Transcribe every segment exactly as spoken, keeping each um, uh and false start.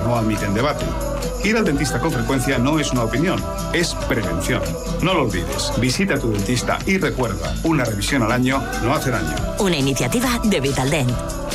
no admiten debate. Ir al dentista con frecuencia no es una opinión, es prevención. No lo olvides, visita a tu dentista y recuerda, una revisión al año no hace daño. Una iniciativa de Vitaldent.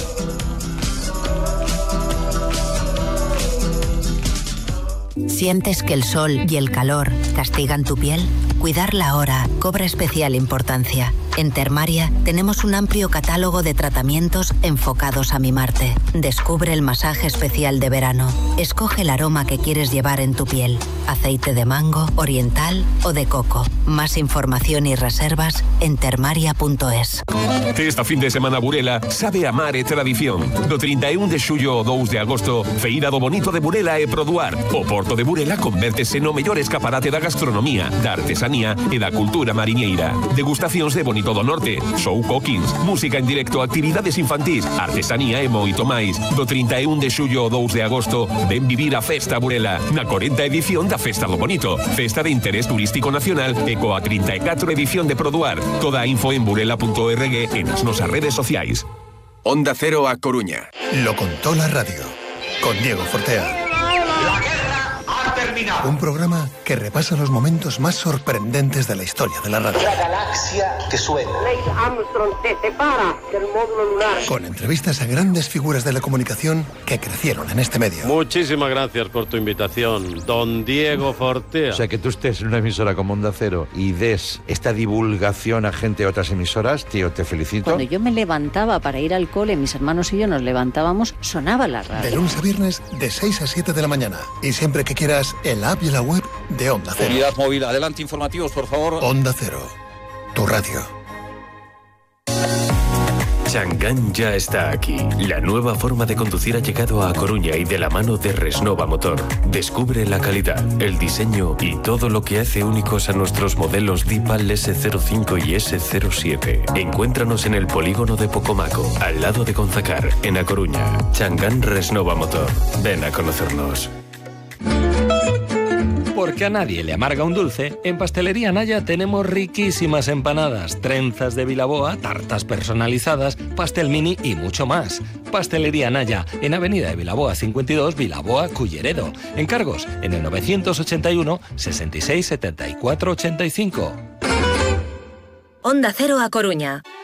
¿Sientes que el sol y el calor castigan tu piel? Cuidarla ahora cobra especial importancia. En Termaria tenemos un amplio catálogo de tratamientos enfocados a mimarte. Descubre el masaje especial de verano. Escoge el aroma que quieres llevar en tu piel. Aceite de mango, oriental o de coco. Más información y reservas en termaria punto es. Esta fin de semana Burela sabe amar e tradición. Do trinta e un de xullo ao dous de agosto, Feira do Bonito de Burela e Produar. O Porto de Burela convértese no mellor escaparate da gastronomía, da artesanía e da cultura mariñeira. Degustacións de Bonito do Norte, show cockings, música en directo, actividades infantís, artesanía e moito máis. Do trinta e un de xullo ao dous de agosto, ven vivir a Festa Burela, na cuarenta edición da Festa do Bonito, festa de interés turístico nacional e coa trinta e catro edición de Produar. Toda a info en burela punto org e nas nosas redes sociais. Onda Cero a Coruña. Lo contó la radio, con Diego Fortea. Un programa que repasa los momentos más sorprendentes de la historia de la radio. La galaxia que suena. Neil Armstrong se separa del módulo lunar. Con entrevistas a grandes figuras de la comunicación que crecieron en este medio. Muchísimas gracias por tu invitación, don Diego Fortea. O sea, que tú estés en una emisora como Onda Cero y des esta divulgación a gente de otras emisoras, tío, te felicito. Cuando yo me levantaba para ir al cole, mis hermanos y yo nos levantábamos, sonaba la radio. De lunes a viernes, de seis a siete de la mañana. Y siempre que quieras, en la app y la web de Onda Cero. Unidad móvil, adelante, informativos, por favor. Onda Cero, tu radio. Changán ya está aquí. La nueva forma de conducir ha llegado a Coruña y de la mano de Resnova Motor. Descubre la calidad, el diseño y todo lo que hace únicos a nuestros modelos Dipal ese cero cinco y ese cero siete. Encuéntranos en el polígono de Pocomaco, al lado de Gonzacar, en A Coruña. Changán Resnova Motor. Ven a conocernos. Porque a nadie le amarga un dulce, en Pastelería Naya tenemos riquísimas empanadas, trenzas de Vilaboa, tartas personalizadas, pastel mini y mucho más. Pastelería Naya, en Avenida de Vilaboa cincuenta y dos, Vilaboa, Culleredo. Encargos en el novecientos ochenta y uno, sesenta y seis, setenta y cuatro, ochenta y cinco. Onda Cero a Coruña.